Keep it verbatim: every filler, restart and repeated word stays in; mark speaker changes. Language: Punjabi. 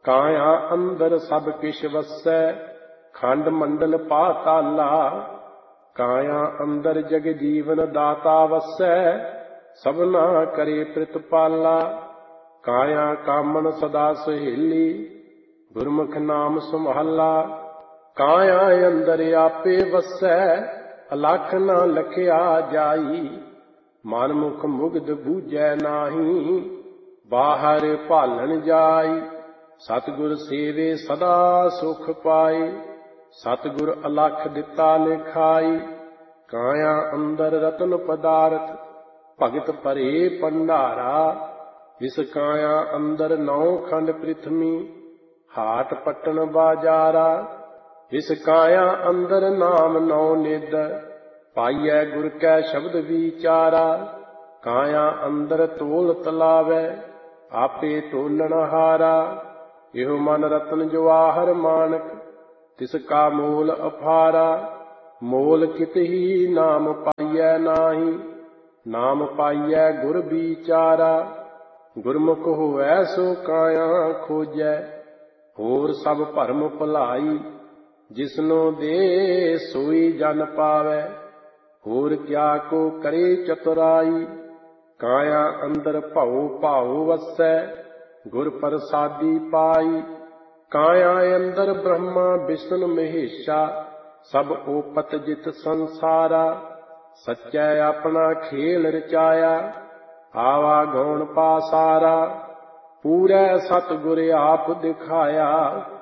Speaker 1: ਕਾਇਆ ਅੰਦਰ ਸਭ ਕਿਛ ਵਸੈ, ਖੰਡ ਮੰਡਲ ਪਾਤਾਲਾ। ਕਾਇਆ ਅੰਦਰ ਜਗ ਜੀਵਨ ਦਾਤਾ ਵਸੈ, ਸਭਨਾ ਕਰੇ ਪ੍ਰਿਤਪਾਲਾ। ਕਾਇਆ ਕਾਮਣ ਸਦਾ ਸਹੇਲੀ, ਗੁਰਮੁਖ ਨਾਮ ਸੰਭਾਲਾ। ਕਾਇਆ ਅੰਦਰ ਆਪੇ ਵਸੈ, ਅਲਖ ਨਾ ਲਖਿਆ ਜਾਈ। ਮਨ ਮੁਖ ਮੁਗਧ ਬੂਝੈ ਨਾਹੀ, ਬਾਹਰ ਭਾਲਣ ਜਾਈ। ਸਤਿਗੁਰ ਸੇਵੇ ਸਦਾ ਸੁਖ ਪਾਏ, ਸਤਿਗੁਰ ਅਲਖ ਦਿੱਤਾ ਲਿਖਾਈ। ਕਾਇਆ ਅੰਦਰ ਰਤਨ ਪਦਾਰਥ, ਭਗਤ ਭਰੇ ਭੰਡਾਰਾ। ਇਸ ਕਾਇਆ ਅੰਦਰ ਨੌ ਖੰਡ ਪ੍ਰਿਥਵੀ, ਹਾਟ ਪਟਣ ਬਾਜਾਰਾ। ਇਸ ਕਾਇਆ ਅੰਦਰ ਨਾਮ ਨੌ ਨਿਧ, ਪਾਈਐ ਗੁਰ ਕੈ ਸ਼ਬਦ ਵਿਚਾਰਾ। ਕਾਇਆ ਅੰਦਰ ਤੋਲ ਤਲਾਵੈ, ਆਪੇ ਤੋਲਣ ਹਾਰਾ। ਇਹੋ ਮਨ ਰਤਨ ਜਵਾਹਰ ਮਾਨਕ, ਤਿਸ ਕਾ ਮੋਲ ਅਫਾਰਾ। ਮੋਲ ਕਿਤਹੀ ਨਾਮ ਪਾਈਐ ਨਾਹੀ, ਨਾਮ ਪਾਈਐ ਗੁਰ ਵਿਚਾਰਾ। ਗੁਰਮੁਖ ਹੋਵੈ ਸੋ ਕਾਇਆ ਖੋਜੈ, ਹੋਰ ਸਭ ਭਰਮ ਭੁਲਾਈ। ਜਿਸਨੂੰ ਦੇ ਸੋਈ ਜਨ ਪਾਵੈ, ਹੋਰ ਕਿਆ ਕੋ ਕਰੇ ਚਤੁਰਾਈ। ਕਾਇਆ ਅੰਦਰ ਭਉ ਭਾਉ ਵਸੈ, ਗੁਰ ਪ੍ਰਸਾਦੀ ਪਾਈ। ਕਾਇਆ ਅੰਦਰ ਬ੍ਰਹਮਾ ਵਿਸ਼ਨ ਮਹੇਸ਼ਾ, ਸਭ ਓਪਤ ਜਿਤ ਸੰਸਾਰਾ। ਸੱਚੈ ਆਪਣਾ ਖੇਲ ਰਚਾਇਆ, ਆਵਾ ਗੌਣ ਪਾਸਾਰਾ। ਪੂਰੈ ਸਤਿਗੁਰ ਆਪ ਦਿਖਾਇਆ,